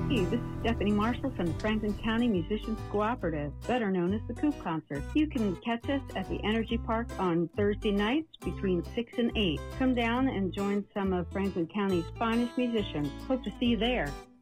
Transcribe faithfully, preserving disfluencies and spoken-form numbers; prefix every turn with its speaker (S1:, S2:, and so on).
S1: Hey, this is Stephanie Marshall from the Franklin County Musicians Cooperative, better known as the Coop Concert. You can catch us at the Energy Park on Thursday nights between six and eight. Come down and join some of Franklin County's finest musicians. Hope to see you there.